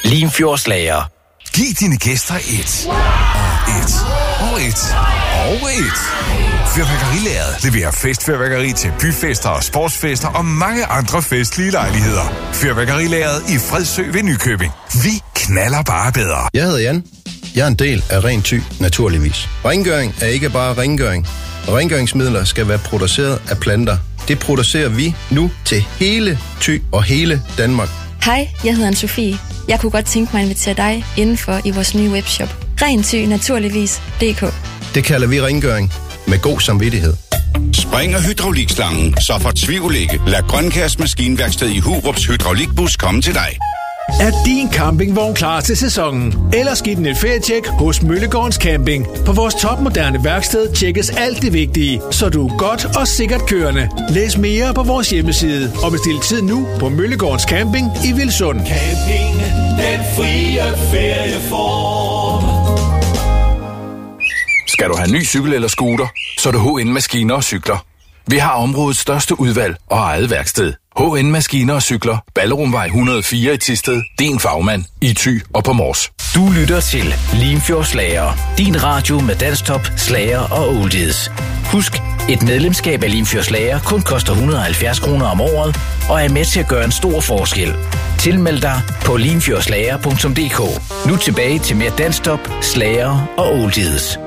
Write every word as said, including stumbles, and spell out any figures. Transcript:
Limfjordslager. Giv dine gæster et, og et, og et, og et. Fyrværkerilageret leverer festfyrværkeri til byfester og sportsfester og mange andre festlige lejligheder. Fyrværkerilageret i Fredsø ved Nykøbing. Vi knalder bare bedre. Jeg hedder Jan. Jeg er en del af Ren Thy, naturligvis. Rengøring er ikke bare rengøring. Rengøringsmidler skal være produceret af planter. Det producerer vi nu til hele Thy og hele Danmark. Hej, jeg hedder Anne-Sophie. Jeg kunne godt tænke mig at invitere dig indenfor i vores nye webshop. Ren Thy, naturligvis punktum d k. Det kalder vi rengøring med god samvittighed. Springer hydraulikslangen, så fortvivl ikke. Lad Grønkærs Maskinværksted i Hurups hydraulikbus komme til dig. Er din campingvogn klar til sæsonen? Eller skal den et ferietjek hos Møllegårdens Camping? På vores topmoderne værksted tjekkes alt det vigtige, så du er godt og sikkert kørende. Læs mere på vores hjemmeside og bestil tid nu på Møllegårdens Camping i Vilsund. Camping, den frie ferieform. Skal du have ny cykel eller scooter, så er det H N Maskiner og Cykler. Vi har områdets største udvalg og eget værksted. H N Maskiner og Cykler, Ballerumvej et hundrede og fire i Thisted, din fagmand i Thy og på Mors. Du lytter til Limfjordslager. Din radio med danstop, slager og oldies. Husk, et medlemskab af Limfjordslager kun koster et hundrede og halvfjerds kroner om året og er med til at gøre en stor forskel. Tilmeld dig på limfjordslager punktum d k. Nu tilbage til mere danstop, slager og oldies.